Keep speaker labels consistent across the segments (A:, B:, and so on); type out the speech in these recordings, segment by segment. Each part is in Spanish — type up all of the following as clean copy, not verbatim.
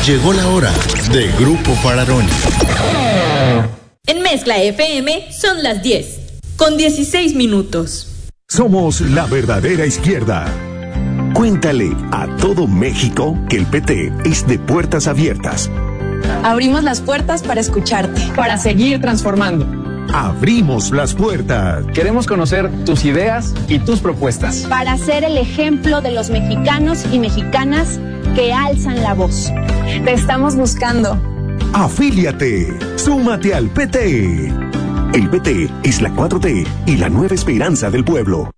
A: Llegó la hora de Grupo Fararoni.
B: En Mezcla FM son las 10, con 16 minutos.
C: Somos la verdadera izquierda. Cuéntale a todo México que el PT es de puertas abiertas.
D: Abrimos las puertas para escucharte,
E: para seguir transformando.
C: Abrimos las puertas.
E: Queremos conocer tus ideas y tus propuestas.
F: Para ser el ejemplo de los mexicanos y mexicanas que alzan la voz.
D: Te estamos buscando.
C: Afíliate. Súmate al PT. El PT es la 4T y la nueva esperanza del pueblo.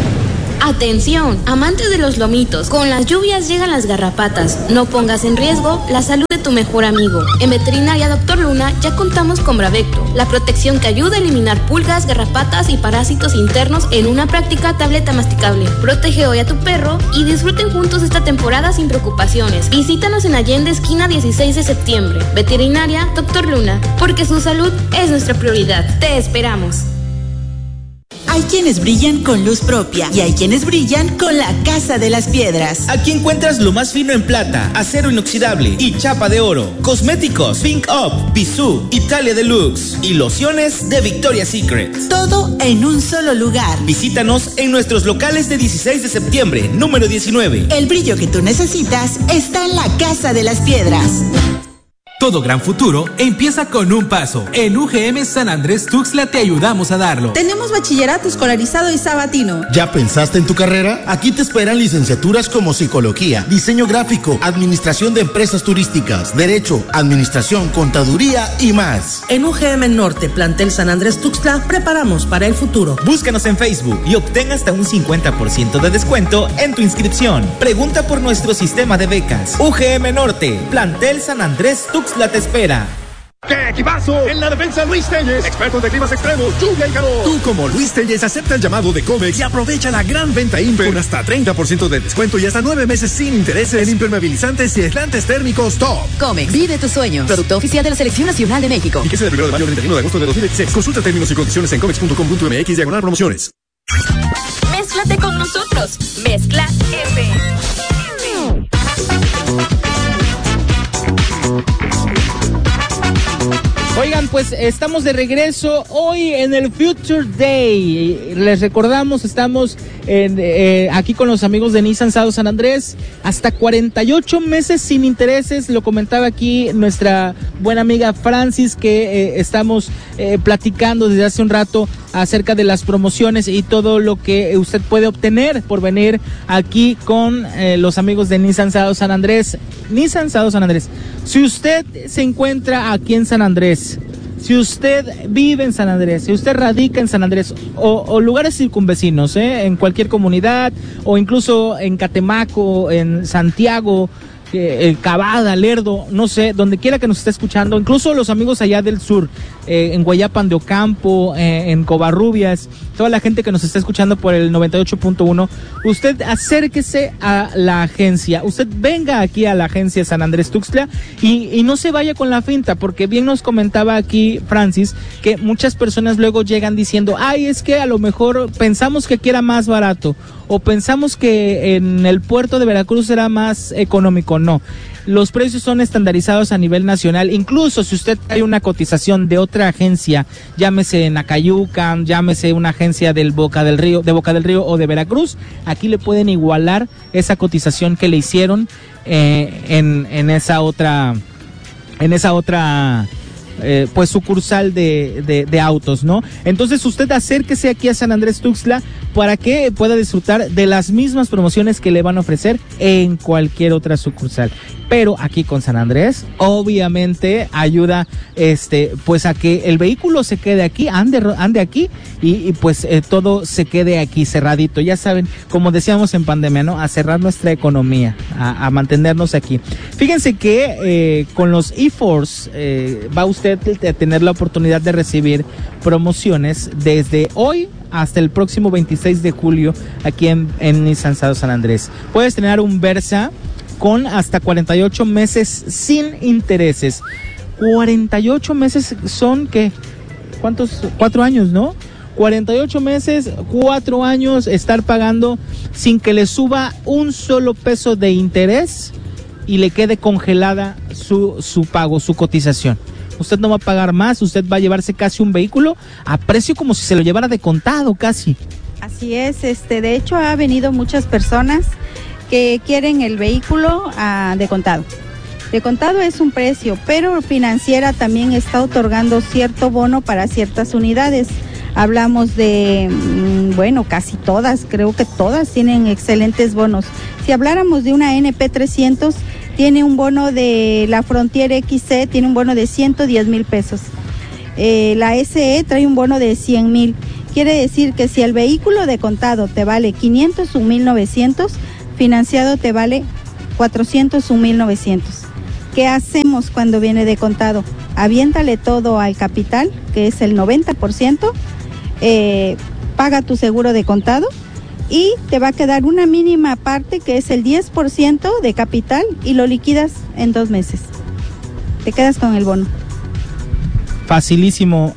G: Atención, amantes de los lomitos, con las lluvias llegan las garrapatas. No pongas en riesgo la salud de tu mejor amigo. En Veterinaria Dr. Luna ya contamos con Bravecto, la protección que ayuda a eliminar pulgas, garrapatas y parásitos internos en una práctica tableta masticable. Protege hoy a tu perro y disfruten juntos esta temporada sin preocupaciones. Visítanos en Allende, esquina 16 de septiembre. Veterinaria Dr. Luna, porque su salud es nuestra prioridad. Te esperamos.
H: Hay quienes brillan con luz propia y hay quienes brillan con la Casa de las Piedras.
I: Aquí encuentras lo más fino en plata, acero inoxidable y chapa de oro. Cosméticos Pink Up, Bisú, Italia Deluxe y lociones de Victoria's Secret.
H: Todo en un solo lugar.
I: Visítanos en nuestros locales de 16 de septiembre, número 19.
H: El brillo que tú necesitas está en la Casa de las Piedras.
J: Todo gran futuro empieza con un paso. En UGM San Andrés Tuxtla te ayudamos a darlo.
K: Tenemos bachillerato escolarizado y sabatino.
L: ¿Ya pensaste en tu carrera? Aquí te esperan licenciaturas como psicología, diseño gráfico, administración de empresas turísticas, derecho, administración, contaduría y más.
M: En UGM Norte, plantel San Andrés Tuxtla, preparamos para el futuro.
I: Búscanos en Facebook y obtén hasta un 50% de descuento en tu inscripción. Pregunta por nuestro sistema de becas. UGM Norte, plantel San Andrés Tuxtla te espera.
N: ¡Qué equipazo! En la defensa Luis Telles, expertos de climas extremos, lluvia y calor.
O: Tú como Luis Telles acepta el llamado de Comex y aprovecha la gran venta Imper con hasta 30% de descuento y hasta 9 meses sin intereses en impermeabilizantes y aislantes térmicos top.
P: Comex, vive tus sueños. Producto oficial de la Selección Nacional de México.
O: Vigencia del 1 de mayo al 31 de agosto de 2016. Consulta términos y condiciones en comex.com.mx/promociones.
B: Mézclate con nosotros. Mezcla FM.
Q: Oigan, pues estamos de regreso hoy en el Future Day. Les recordamos, estamos aquí con los amigos de Nissan Sado San Andrés. Hasta 48 meses sin intereses. Lo comentaba aquí nuestra buena amiga Francis, que estamos platicando desde hace un rato acerca de las promociones y todo lo que usted puede obtener por venir aquí con los amigos de Nissan Sado San Andrés. Nissan Sado San Andrés. Si usted se encuentra aquí en San Andrés, si usted vive en San Andrés, si usted radica en San Andrés o lugares circunvecinos, en cualquier comunidad o incluso en Catemaco, en Santiago, Cavada, Lerdo, no sé, donde quiera que nos esté escuchando, incluso los amigos allá del sur, en Guayapan de Ocampo, en Covarrubias, toda la gente que nos está escuchando por el 98.1, usted acérquese a la agencia, usted venga aquí a la agencia San Andrés Tuxtla y no se vaya con la finta, porque bien nos comentaba aquí Francis, que muchas personas luego llegan diciendo, ay, es que a lo mejor pensamos que aquí era más barato, o pensamos que en el puerto de Veracruz era más económico. No, los precios son estandarizados a nivel nacional. Incluso si usted hay una cotización de otra agencia, llámese Nacayucan, llámese una agencia de Boca del Río o de Veracruz, aquí le pueden igualar esa cotización que le hicieron en esa otra pues sucursal de autos, ¿no? Entonces usted acérquese aquí a San Andrés Tuxtla para que pueda disfrutar de las mismas promociones que le van a ofrecer en cualquier otra sucursal. Pero aquí con San Andrés, obviamente ayuda pues a que el vehículo se quede aquí, ande aquí y pues todo se quede aquí cerradito. Ya saben, como decíamos en pandemia, ¿no? A cerrar nuestra economía, a mantenernos aquí. Fíjense que con los eForce va usted a tener la oportunidad de recibir promociones desde hoy hasta el próximo 26 de julio aquí en Nissan Sado San Andrés. Puedes tener un Versa con hasta 48 meses sin intereses. 48 meses son, ¿qué? ¿Cuántos? 4 años, ¿no? 48 meses, 4 años, estar pagando sin que le suba un solo peso de interés. y le quede congelada su pago, su cotización. Usted no va a pagar más, usted va a llevarse casi un vehículo a precio como si se lo llevara de contado casi.
K: Así es, de hecho ha venido muchas personas que quieren el vehículo de contado. De contado es un precio, pero Financiera también está otorgando cierto bono para ciertas unidades. Hablamos de, casi todas, creo que todas tienen excelentes bonos. Si habláramos de una NP300, tiene un bono de la Frontier XC, tiene un bono de 110,000 pesos. La SE trae un bono de 100,000. Quiere decir que si el vehículo de contado te vale 501,900, financiado te vale 401,900. ¿Qué hacemos cuando viene de contado? Aviéntale todo al capital, que es el 90%, paga tu seguro de contado y te va a quedar una mínima parte que es el 10% de capital y lo liquidas en 2 meses. Te quedas con el bono.
Q: Facilísimo.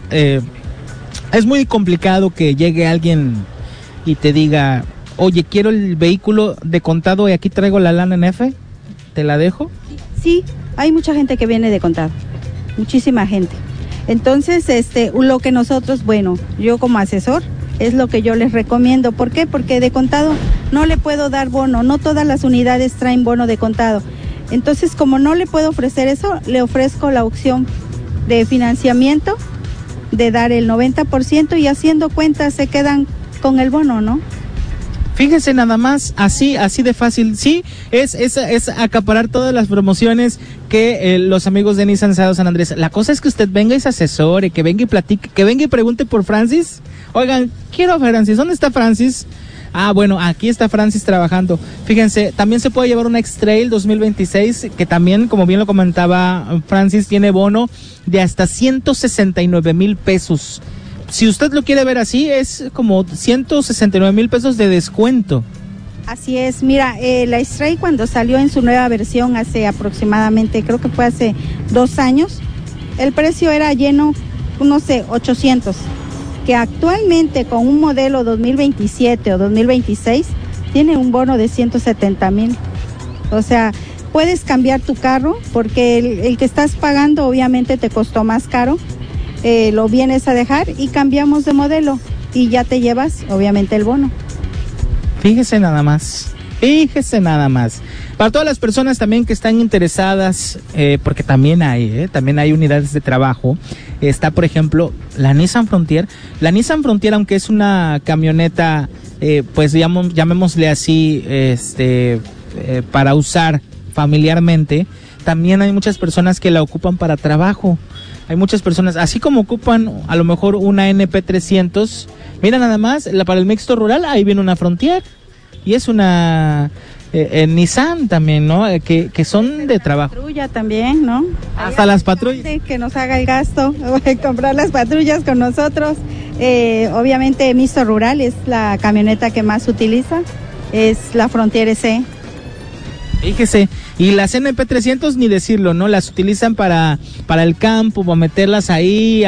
Q: Es muy complicado que llegue alguien y te diga, oye, quiero el vehículo de contado y aquí traigo la lana en F, ¿te la dejo?
K: Sí, hay mucha gente que viene de contado, muchísima gente. Entonces, lo que nosotros, yo como asesor, es lo que yo les recomiendo. ¿Por qué? Porque de contado no le puedo dar bono, no todas las unidades traen bono de contado. Entonces, como no le puedo ofrecer eso, le ofrezco la opción de financiamiento, de dar el 90% y haciendo cuentas se quedan con el bono, ¿no?
Q: Fíjense nada más, así de fácil. Sí, es acaparar todas las promociones que los amigos de Nissan San Andrés. La cosa es que usted venga y se asesore, que venga y platique, que venga y pregunte por Francis. Oigan, quiero a Francis, ¿dónde está Francis? Ah, bueno, aquí está Francis trabajando. Fíjense, también se puede llevar una X-Trail 2026, que también, como bien lo comentaba Francis, tiene bono de hasta 169,000 pesos. Si usted lo quiere ver así, es como 169,000 pesos de descuento.
K: Así es, mira, la X-Trail cuando salió en su nueva versión hace aproximadamente, creo que fue hace 2 años, el precio era lleno, 800, que actualmente con un modelo 2027 o 2026 tiene un bono de 170,000. O sea, puedes cambiar tu carro porque el que estás pagando obviamente te costó más caro. Lo vienes a dejar y cambiamos de modelo y ya te llevas obviamente el bono.
Q: Fíjese nada más. Para todas las personas también que están interesadas, porque también hay unidades de trabajo. Está, por ejemplo, la Nissan Frontier. La Nissan Frontier, aunque es una camioneta, pues llamémosle así, para usar familiarmente, también hay muchas personas que la ocupan para trabajo. Hay muchas personas, así como ocupan a lo mejor una NP300, mira nada más, para el mixto rural, ahí viene una Frontier, y es una Nissan también, ¿no? Que son de trabajo.
K: Patrulla también, ¿no?
Q: Hasta las patrullas.
K: Que nos haga el gasto, comprar las patrullas con nosotros. Obviamente mixto rural es la camioneta que más utiliza, es la Frontier SE.
Q: Fíjese, y las NP300 ni decirlo, ¿no? Las utilizan para el campo, para meterlas ahí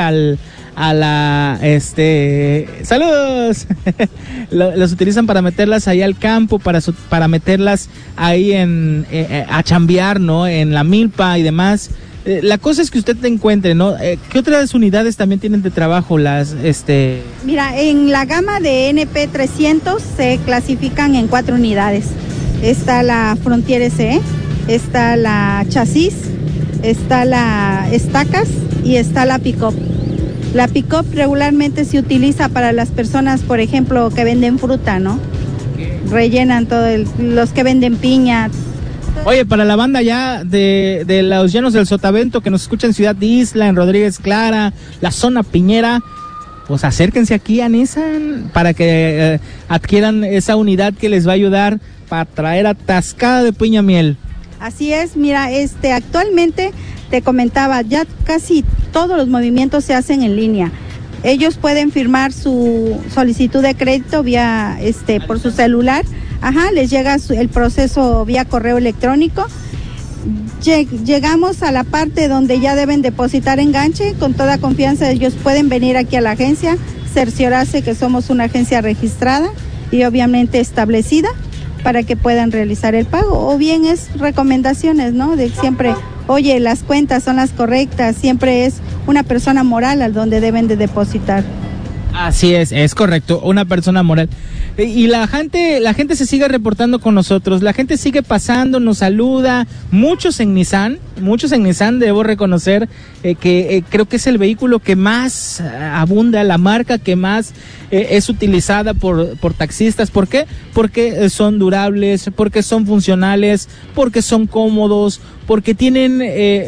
Q: ¡saludos! Las utilizan para meterlas ahí al campo, para meterlas ahí a chambear, ¿no? En la milpa y demás. La cosa es que usted te encuentre, ¿no? ¿Qué otras unidades también tienen de trabajo
K: Mira, en la gama de NP300 se clasifican en 4 unidades. Está la Frontier SE, está la Chasis, está la Estacas y está la Pickup. La Pickup regularmente se utiliza para las personas, por ejemplo, que venden fruta, ¿no? Rellenan los que venden piña.
Q: Oye, para la banda ya de los Llanos del Sotavento que nos escucha en Ciudad de Isla, en Rodríguez Clara, la zona piñera, pues acérquense aquí a Nissan para que adquieran esa unidad que les va a ayudar para traer atascada de piña miel.
K: Así es, mira, actualmente te comentaba, ya casi todos los movimientos se hacen en línea. Ellos pueden firmar su solicitud de crédito vía por su celular. Les llega el proceso vía correo electrónico. Llegamos a la parte donde ya deben depositar enganche. Con toda confianza ellos pueden venir aquí a la agencia, cerciorarse que somos una agencia registrada y obviamente establecida para que puedan realizar el pago, o bien es recomendaciones, ¿no? De siempre, oye, las cuentas son las correctas, siempre es una persona moral al donde deben de depositar.
Q: Así es correcto, una persona moral. Y la gente se sigue reportando con nosotros, la gente sigue pasando, nos saluda, muchos en Nissan, debo reconocer que creo que es el vehículo que más abunda, la marca que más es utilizada por taxistas. ¿Por qué? Porque son durables, porque son funcionales, porque son cómodos, porque tienen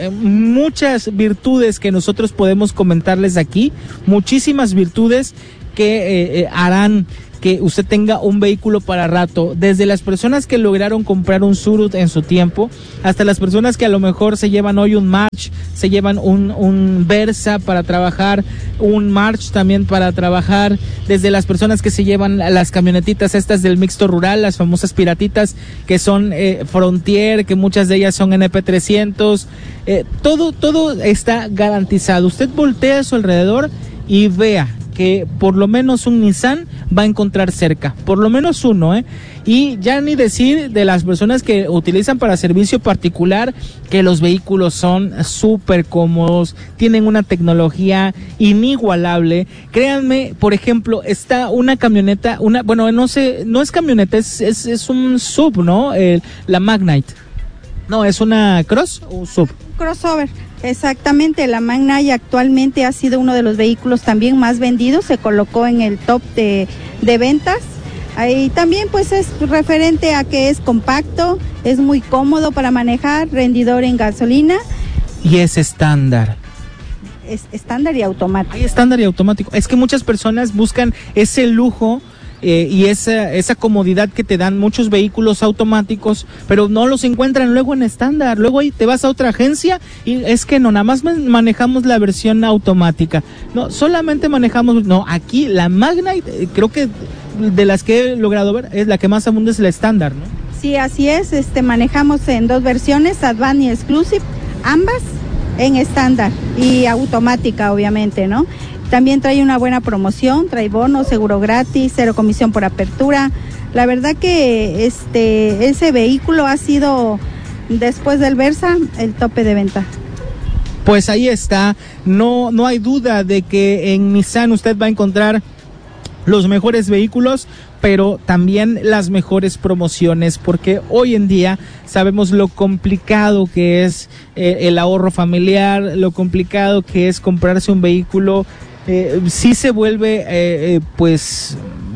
Q: muchas virtudes que nosotros podemos comentarles aquí, muchísimas virtudes que harán que usted tenga un vehículo para rato, desde las personas que lograron comprar un Surut en su tiempo, hasta las personas que a lo mejor se llevan hoy un March, se llevan un Versa para trabajar, un March también para trabajar, desde las personas que se llevan las camionetitas estas del mixto rural, las famosas piratitas que son Frontier, que muchas de ellas son NP300, todo está garantizado. Usted voltea a su alrededor y vea que por lo menos un Nissan va a encontrar cerca, por lo menos uno, y ya ni decir de las personas que utilizan para servicio particular, que los vehículos son súper cómodos, tienen una tecnología inigualable. Créanme, por ejemplo, está una camioneta, no es camioneta, es un sub, ¿no? La Magnite. No, es una cross o un sub.
K: Crossover. Exactamente, la Magnite actualmente ha sido uno de los vehículos también más vendidos, se colocó en el top de ventas. Ahí también pues es referente a que es compacto, es muy cómodo para manejar, rendidor en gasolina.
Q: Y es estándar.
K: Es estándar y automático.
Q: Hay estándar y automático. Es que muchas personas buscan ese lujo y esa comodidad que te dan muchos vehículos automáticos, pero no los encuentran luego en estándar. Luego ahí te vas a otra agencia y es que no, nada más manejamos la versión automática. No, solamente manejamos, no, aquí la Magnite, creo que de las que he logrado ver, es la que más abunda, es la estándar, ¿no?
K: Sí, así es, manejamos en dos versiones, Advanced y Exclusive, ambas en estándar y automática, obviamente, ¿no? También trae una buena promoción, trae bonos, seguro gratis, 0 comisión por apertura. La verdad que ese vehículo ha sido, después del Versa, el tope de venta.
Q: Pues ahí está, no hay duda de que en Nissan usted va a encontrar los mejores vehículos, pero también las mejores promociones, porque hoy en día sabemos lo complicado que es el ahorro familiar, lo complicado que es comprarse un vehículo. Sí se vuelve pues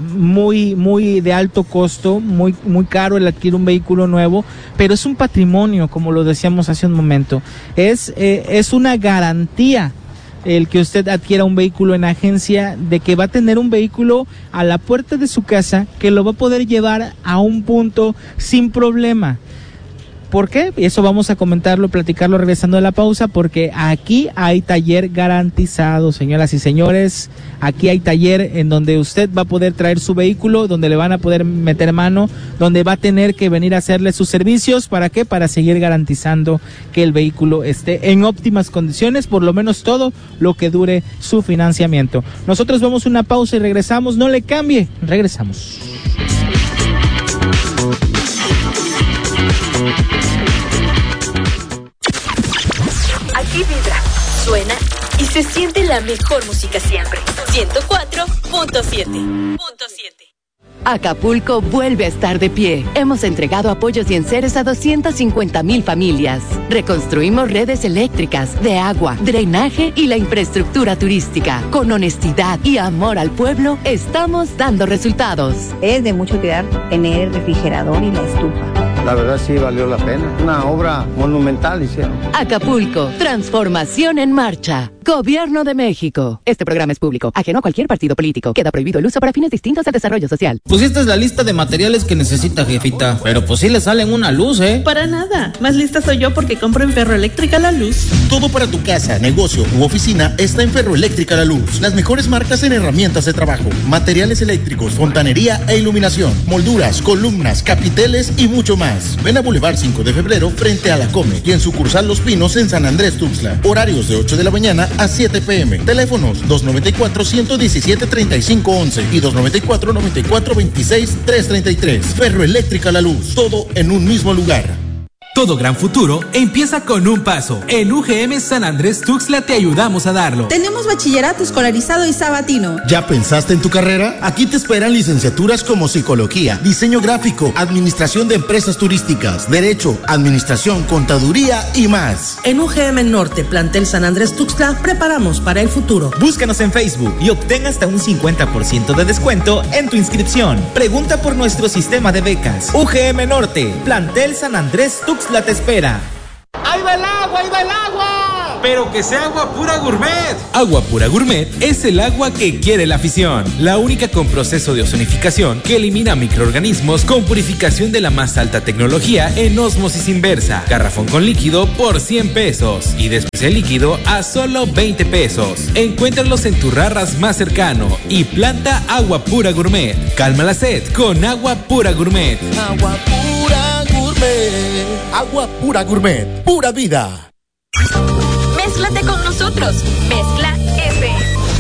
Q: muy de alto costo, muy caro el adquirir un vehículo nuevo, pero es un patrimonio, como lo decíamos hace un momento. Es una garantía el que usted adquiera un vehículo en agencia, de que va a tener un vehículo a la puerta de su casa, que lo va a poder llevar a un punto sin problema. ¿Por qué? Eso vamos a comentarlo, platicarlo regresando a la pausa, porque aquí hay taller garantizado, señoras y señores. Aquí hay taller en donde usted va a poder traer su vehículo, donde le van a poder meter mano, donde va a tener que venir a hacerle sus servicios. ¿Para qué? Para seguir garantizando que el vehículo esté en óptimas condiciones, por lo menos todo lo que dure su financiamiento. Nosotros vamos a una pausa y regresamos. No le cambie, regresamos.
B: Aquí vibra, suena y se siente la mejor música siempre. 104.7.
P: Acapulco vuelve a estar de pie. Hemos entregado apoyos y enseres a 250,000 familias. Reconstruimos redes eléctricas, de agua, drenaje y la infraestructura turística. Con honestidad y amor al pueblo, estamos dando resultados.
R: Es de mucha utilidad tener el refrigerador y la estufa.
S: La verdad sí valió la pena. Una obra monumental hicieron.
P: Acapulco, transformación en marcha. Gobierno de México. Este programa es público, ajeno a cualquier partido político. Queda prohibido el uso para fines distintos del desarrollo social.
T: Pues esta es la lista de materiales que necesita, jefita. Pero pues sí le salen una luz, ¿eh?
U: Para nada. Más lista soy yo porque compro en Ferroeléctrica La Luz.
L: Todo para tu casa, negocio u oficina está en Ferroeléctrica La Luz. Las mejores marcas en herramientas de trabajo, materiales eléctricos, fontanería e iluminación, molduras, columnas, capiteles y mucho más. más. Ven a Boulevard 5 de Febrero frente a la Come y en sucursal Los Pinos en San Andrés Tuxtla. Horarios de 8 de la mañana a 7 p.m. Teléfonos 294-117-3511 y 294-9426-333. Ferroeléctrica La Luz. Todo en un mismo lugar.
J: Todo gran futuro empieza con un paso. En UGM San Andrés Tuxtla te ayudamos a darlo.
A: Tenemos bachillerato escolarizado y sabatino.
L: ¿Ya pensaste en tu carrera? Aquí te esperan licenciaturas como psicología, diseño gráfico, administración de empresas turísticas, derecho, administración, contaduría y más.
M: En UGM Norte, Plantel San Andrés Tuxtla, preparamos para el futuro.
I: Búscanos en Facebook y obtén hasta un 50% de descuento en tu inscripción. Pregunta por nuestro sistema de becas. UGM Norte, Plantel San Andrés Tuxtla te espera.
N: ¡Ahí va el agua! ¡Ahí va el agua!
J: Pero que sea Agua Pura Gourmet. Agua Pura Gourmet es el agua que quiere la afición. La única con proceso de ozonificación que elimina microorganismos con purificación de la más alta tecnología en ósmosis inversa. Garrafón con líquido por 100 pesos y después el líquido a solo 20 pesos. Encuéntralos en tu Rarras más cercano y planta Agua Pura Gourmet. Calma la sed con Agua Pura Gourmet.
L: Agua Pura Gourmet. Agua Pura Gourmet. Pura vida.
B: Mézclate con nosotros. Mezcla FM.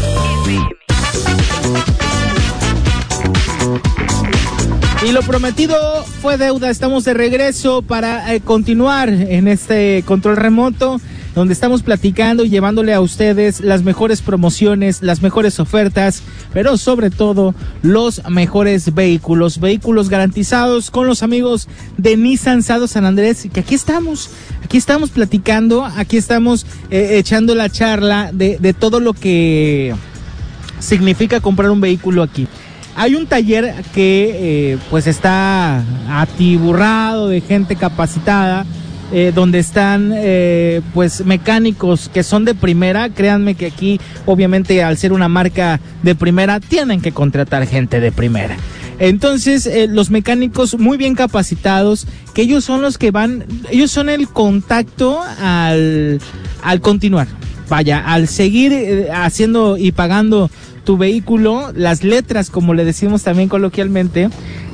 Q: Y lo prometido fue deuda. Estamos de regreso para continuar en este control remoto, donde estamos platicando y llevándole a ustedes las mejores promociones, las mejores ofertas, pero sobre todo los mejores vehículos garantizados con los amigos de Nissan Sado San Andrés, que aquí estamos platicando, aquí estamos echando la charla de todo lo que significa comprar un vehículo aquí. Hay un taller que pues está atiburrado de gente capacitada, donde están pues mecánicos que son de primera. Créanme que aquí, obviamente, al ser una marca de primera, tienen que contratar gente de primera. Entonces, los mecánicos muy bien capacitados, que ellos son los que ellos son el contacto al continuar. Vaya, al seguir haciendo y pagando tu vehículo, las letras, como le decimos también coloquialmente,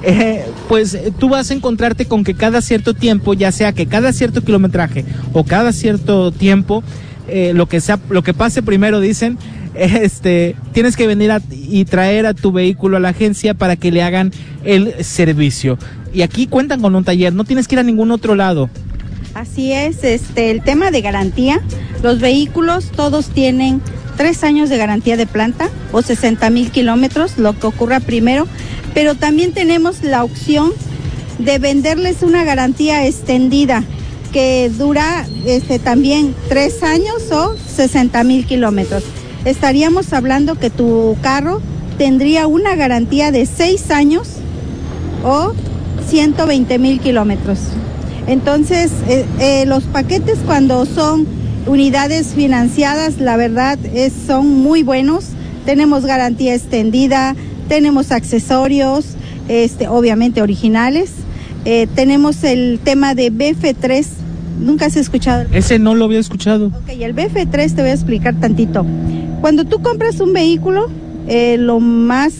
Q: pues tú vas a encontrarte con que cada cierto tiempo, ya sea que cada cierto kilometraje o cada cierto tiempo, lo que pase primero, dicen, tienes que venir y traer a tu vehículo a la agencia para que le hagan el servicio. Y aquí cuentan con un taller, no tienes que ir a ningún otro lado.
K: Así es, el tema de garantía, los vehículos todos tienen 3 años de garantía de planta o 60,000 kilómetros, lo que ocurra primero, pero también tenemos la opción de venderles una garantía extendida que dura también 3 años o 60,000 kilómetros. Estaríamos hablando que tu carro tendría una garantía de 6 años o 120,000 kilómetros. Entonces, los paquetes cuando son unidades financiadas, la verdad son muy buenos. Tenemos garantía extendida, tenemos accesorios, obviamente originales. Tenemos el tema de BF3. ¿Nunca has escuchado?
Q: Ese no lo había escuchado.
K: Ok, el BF3 te voy a explicar tantito. Cuando tú compras un vehículo, lo más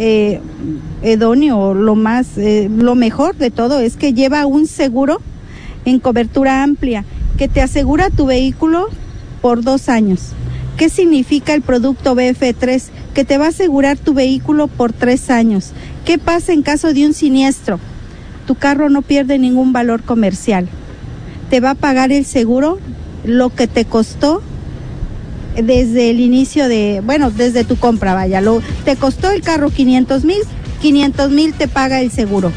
K: idóneo, lo mejor de todo es que lleva un seguro en cobertura amplia que te asegura tu vehículo por 2 años. ¿Qué significa el producto BF3? Que te va a asegurar tu vehículo por 3 años. ¿Qué pasa en caso de un siniestro? Tu carro no pierde ningún valor comercial. Te va a pagar el seguro lo que te costó desde el inicio desde tu compra, vaya. Te costó el carro 500,000 te paga el seguro.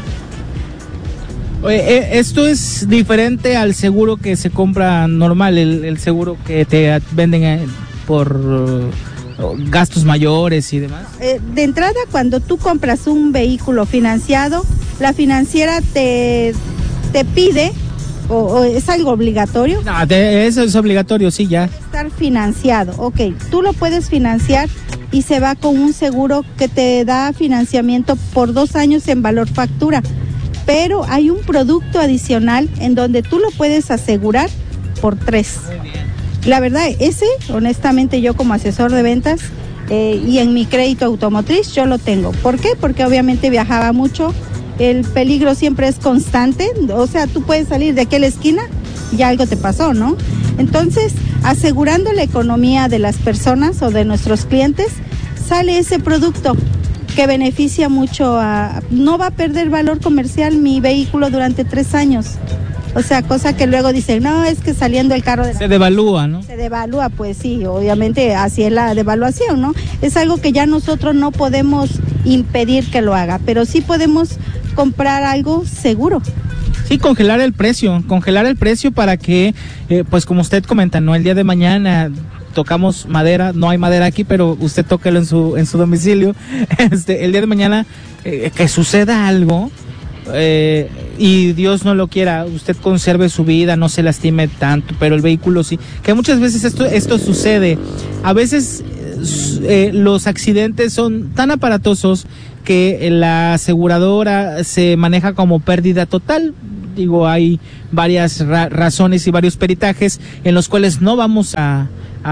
Q: Esto es diferente al seguro que se compra normal, el seguro que te venden por gastos mayores y demás.
K: De entrada, cuando tú compras un vehículo financiado, la financiera te pide, o es algo obligatorio.
Q: No, eso es obligatorio, sí, ya.
K: Estar financiado, ok, tú lo puedes financiar y se va con un seguro que te da financiamiento por 2 años en valor factura. Pero hay un producto adicional en donde tú lo puedes asegurar por 3. La verdad, honestamente, yo como asesor de ventas y en mi crédito automotriz, yo lo tengo. ¿Por qué? Porque obviamente viajaba mucho el peligro siempre es constante, o sea, tú puedes salir de aquella esquina y algo te pasó, ¿no? Entonces, asegurando la economía de las personas o de nuestros clientes, sale ese producto que beneficia mucho no va a perder valor comercial mi vehículo durante 3 años. O sea, cosa que luego dicen, no, es que saliendo el carro de
Q: se devalúa, ¿no?
K: Se devalúa, pues sí, obviamente así es la devaluación, ¿no? Es algo que ya nosotros no podemos impedir que lo haga, pero sí podemos comprar algo seguro.
Q: Sí, congelar el precio para que, pues como usted comenta, ¿no? El día de mañana tocamos madera, no hay madera aquí, pero usted tóquelo en su domicilio. El día de mañana que suceda algo y Dios no lo quiera, usted conserve su vida, no se lastime tanto, pero el vehículo sí. Que muchas veces esto sucede. A veces los accidentes son tan aparatosos que la aseguradora se maneja como pérdida total. Digo, hay varias razones y varios peritajes en los cuales no vamos a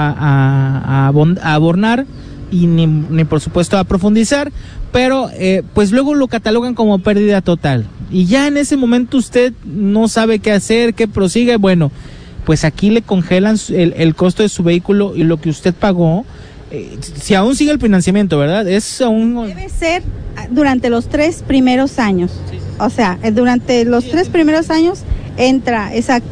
Q: abonar y ni por supuesto a profundizar, pero pues luego lo catalogan como pérdida total y ya en ese momento usted no sabe qué hacer, qué prosigue. Bueno, pues aquí le congelan el costo de su vehículo y lo que usted pagó, si aún sigue el financiamiento, ¿verdad? Es aún... Debe
K: ser durante los 3 primeros años. Sí. O sea, durante los 3 primeros años entra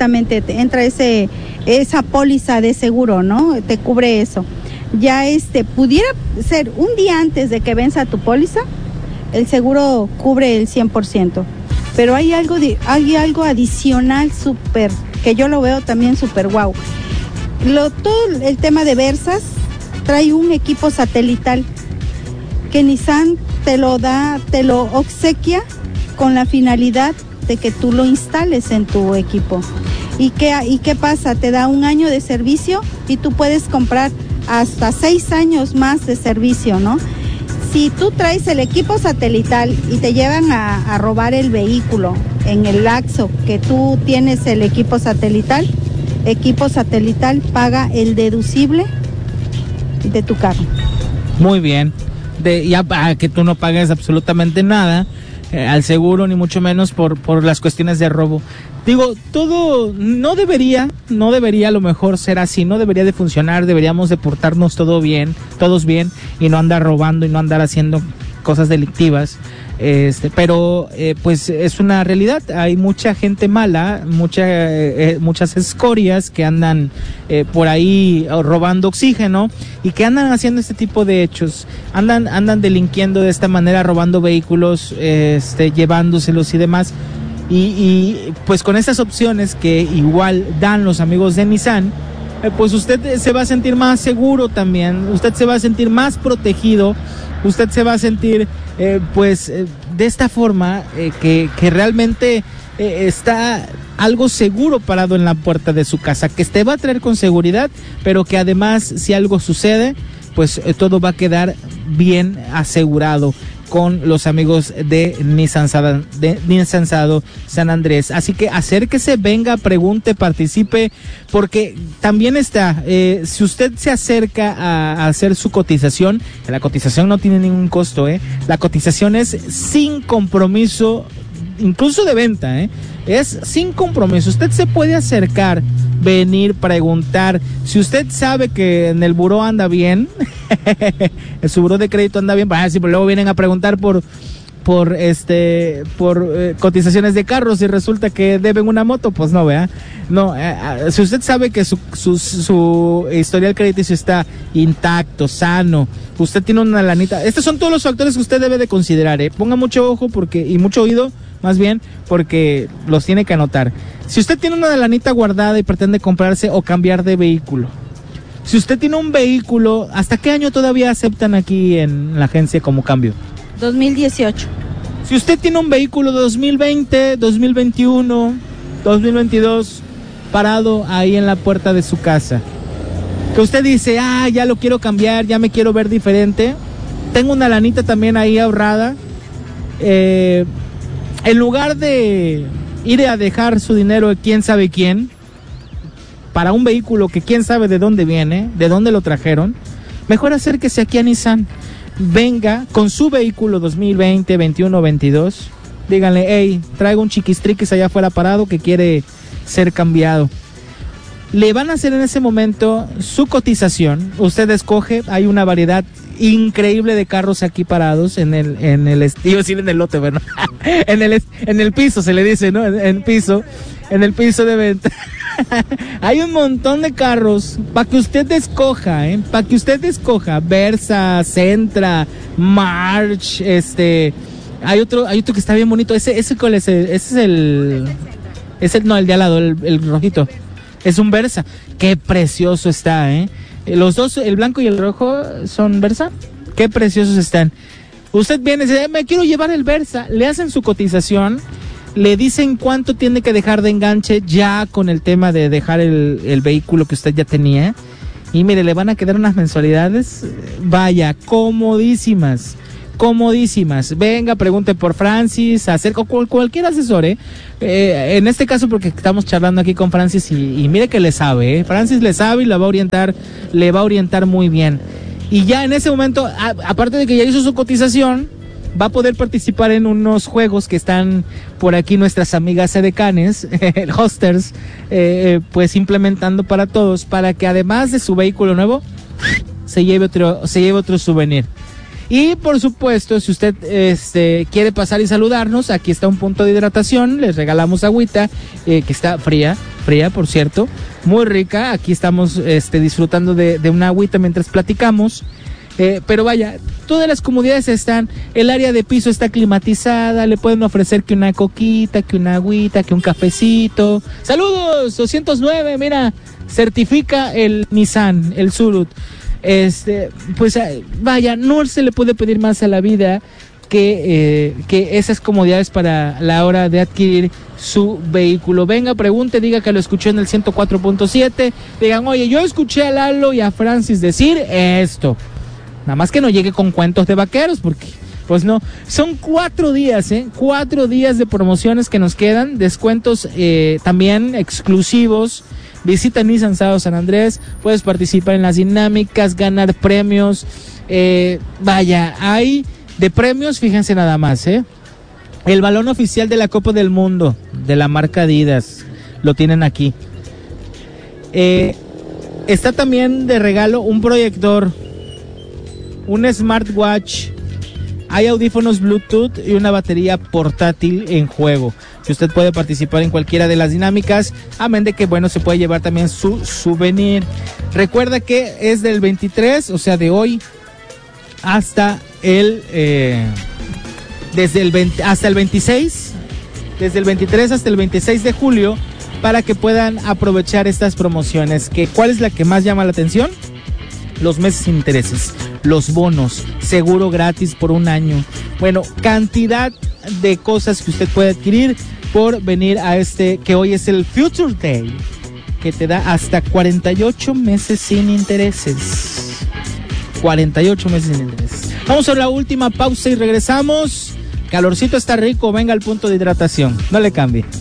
K: esa póliza de seguro, ¿no? Te cubre eso. Ya pudiera ser un día antes de que venza tu póliza, el seguro cubre el 100%. Pero hay algo adicional súper, que yo lo veo también súper guau. Todo el tema de Versas trae un equipo satelital que Nissan te lo obsequia con la finalidad de que tú lo instales en tu equipo. ¿Y qué pasa? Te da 1 año de servicio y tú puedes comprar hasta 6 años más de servicio, ¿no? Si tú traes el equipo satelital y te llevan a robar el vehículo en el lapso que tú tienes el equipo satelital paga el deducible de tu carro.
Q: Muy bien. Ya para que tú no pagues absolutamente nada al seguro, ni mucho menos por las cuestiones de robo. Digo, todo no debería a lo mejor ser así, no debería de funcionar, deberíamos de portarnos todos bien y no andar robando y no andar haciendo cosas delictivas. Pero pues es una realidad, hay mucha gente mala, muchas escorias que andan por ahí robando oxígeno y que andan haciendo este tipo de hechos, andan delinquiendo de esta manera, robando vehículos, llevándoselos y demás. Y pues con estas opciones que igual dan los amigos de Nissan, pues usted se va a sentir más seguro también, usted se va a sentir más protegido, usted se va a sentir de esta forma que realmente está algo seguro parado en la puerta de su casa, que te va a traer con seguridad, pero que además si algo sucede, pues todo va a quedar bien asegurado con los amigos de Nissan Sado San Andrés. Así que acérquese, venga, pregunte, participe, porque también está, si usted se acerca a hacer su cotización, la cotización no tiene ningún costo, la cotización es sin compromiso, incluso de venta, es sin compromiso. Usted se puede acercar, venir, preguntar. Si usted sabe que en el buró anda bien, en su buró de crédito anda bien, pues luego vienen a preguntar por cotizaciones de carros y resulta que deben una moto, pues no, ¿verdad? No, si usted sabe que su historial crediticio está intacto, sano, usted tiene una lanita, estos son todos los factores que usted debe de considerar, ponga mucho ojo y mucho oído, más bien, porque los tiene que anotar. Si usted tiene una lanita guardada y pretende comprarse o cambiar de vehículo, si usted tiene un vehículo, ¿hasta qué año todavía aceptan aquí en la agencia como cambio?
K: 2018.
Q: Si usted tiene un vehículo de 2020, 2021, 2022, parado ahí en la puerta de su casa, que usted dice, ya lo quiero cambiar, ya me quiero ver diferente, tengo una lanita también ahí ahorrada, en lugar de ir a dejar su dinero de quién sabe quién, para un vehículo que quién sabe de dónde viene, de dónde lo trajeron, mejor acérquese aquí a Nissan. Venga con su vehículo 2020, 21, 22, díganle, hey, traigo un chiquistriquis allá afuera parado que quiere ser cambiado. Le van a hacer en ese momento su cotización. Usted escoge, hay una variedad increíble de carros aquí parados en el iba a decir en el lote, bueno, en el piso se le dice, ¿no? En el piso de venta. Hay un montón de carros para que usted escoja, para que usted escoja Versa, Sentra, March, hay otro que está bien bonito. Ese ¿cuál es? Ese es el de al lado, el rojito. Es un Versa. Qué precioso está, Los dos, el blanco y el rojo, son Versa. Qué preciosos están. Usted viene y dice, me quiero llevar el Versa. Le hacen su cotización, le dicen cuánto tiene que dejar de enganche ya con el tema de dejar el vehículo que usted ya tenía. Y mire, le van a quedar unas mensualidades, vaya, comodísimas. Venga, pregunte por Francis, acerca cualquier asesor, en este caso porque estamos charlando aquí con Francis y mire que le sabe, Francis le sabe y le va a orientar muy bien. Y ya en ese momento, aparte de que ya hizo su cotización, va a poder participar en unos juegos que están por aquí nuestras amigas edecanes, el Hosters, pues implementando para todos, para que además de su vehículo nuevo, se lleve otro souvenir. Y por supuesto, si usted quiere pasar y saludarnos, aquí está un punto de hidratación, les regalamos agüita, que está fría, por cierto, muy rica. Aquí estamos disfrutando de una agüita mientras platicamos. Pero vaya, todas las comodidades están, el área de piso está climatizada, le pueden ofrecer que una coquita, que una agüita, que un cafecito. ¡Saludos! 209, mira, certifica el Nissan, el Surut. Pues vaya, no se le puede pedir más a la vida que esas comodidades para la hora de adquirir su vehículo. Venga, pregunte, diga que lo escuchó en el 104.7, digan, oye, yo escuché a Lalo y a Francis decir esto. Nada más que no llegue con cuentos de vaqueros, porque pues no, son 4 días, 4 días de promociones que nos quedan, descuentos también exclusivos. Visita Nissan San Andrés, puedes participar en las dinámicas, ganar premios. Vaya, hay de premios, fíjense nada más, el balón oficial de la Copa del Mundo, de la marca Adidas, lo tienen aquí. Está también de regalo un proyector, un smartwatch, hay audífonos Bluetooth y una batería portátil en juego. Si usted puede participar en cualquiera de las dinámicas, amén de que, bueno, se puede llevar también su souvenir. Recuerda que es del 23, o sea, de hoy hasta hasta el 26, desde el 23 hasta el 26 de julio, para que puedan aprovechar estas promociones. ¿Cuál es la que más llama la atención? Los meses sin intereses, los bonos, seguro gratis por 1 año. Bueno, cantidad de cosas que usted puede adquirir por venir a que hoy es el Future Day, que te da hasta 48 meses sin intereses. 48 meses sin intereses. Vamos a la última pausa y regresamos. Calorcito está rico, venga al punto de hidratación. No le cambie.